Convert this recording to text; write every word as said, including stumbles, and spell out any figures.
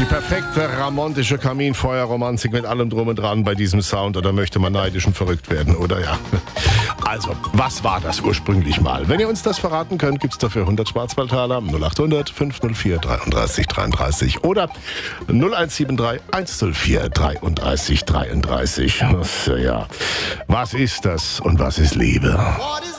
perfekte romantische Kaminfeuerromantik mit allem drum und dran bei diesem Sound, oder möchte man neidisch und verrückt werden, oder ja? Also, was war das ursprünglich mal? Wenn ihr uns das verraten könnt, gibt's dafür hundert Schwarzwaldtaler, null acht hundert fünf null vier dreiunddreißig dreiunddreißig oder null eins sieben drei eins null vier dreiunddreißig dreiunddreißig. Ja, was ist das und was ist Liebe? What is